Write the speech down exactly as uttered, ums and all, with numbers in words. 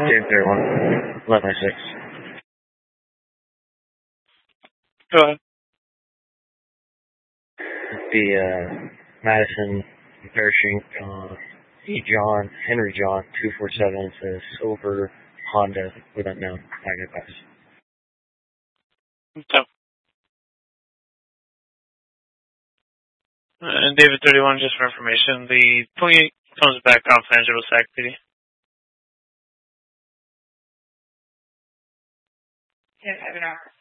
David thirty-one, eleven oh six. Go ahead. The uh, Madison Pershing, uh, E. John, Henry John, two forty-seven. It's a silver Honda with unknown magnifying glass. So, uh, David thirty-one, just for information, the plea comes back confidential S A C P D. Yes, I have an offer.